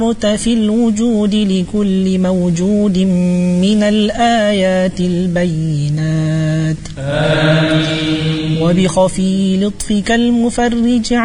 في الوجود لكل موجود من الآيات البينات. آمين. وبخفي لطفك المفرج